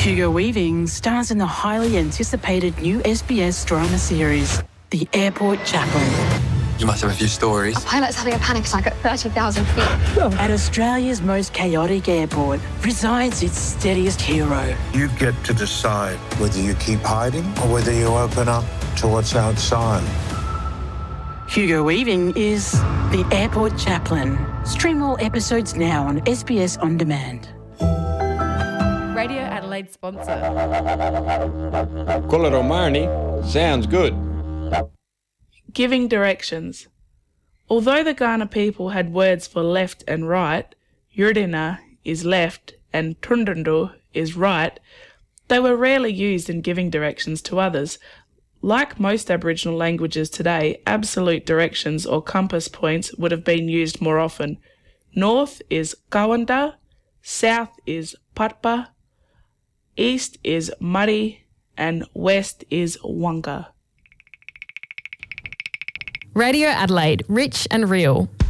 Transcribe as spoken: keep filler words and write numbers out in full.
Hugo Weaving stars in the highly anticipated new S B S drama series, The Airport Chaplain. You must have a few stories. A pilot's having a panic attack at thirty thousand feet. At Australia's most chaotic airport resides its steadiest hero. You get to decide whether you keep hiding or whether you open up to what's outside. Hugo Weaving is The Airport Chaplain. Stream all episodes now on S B S On Demand. Radio Adelaide sponsor. Coloradomani sounds good. Giving directions. Although the Kaurna people had words for left and right, Yurdina is left and Tundundu is right, they were rarely used in giving directions to others. Like most Aboriginal languages today, absolute directions or compass points would have been used more often. North is Kawanda, south is Patpa, east is Muddy, and west is Wanga. Radio Adelaide, rich and real.